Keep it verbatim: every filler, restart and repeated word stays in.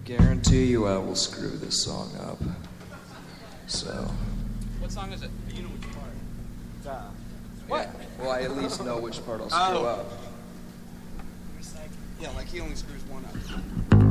guarantee you I will screw this song up. So. What song is it? You know which part. Uh, what? Yeah. Well, I at least know which part I'll screw Oh. up. Yeah, like he only screws one up.